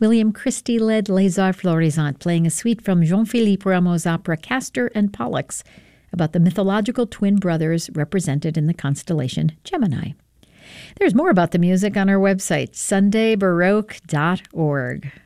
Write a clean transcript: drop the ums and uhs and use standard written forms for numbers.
William Christie led Les Arts Florissants, playing a suite from Jean-Philippe Rameau's opera Castor and Pollux, about the mythological twin brothers represented in the constellation Gemini. There's more about the music on our website, sundaybaroque.org.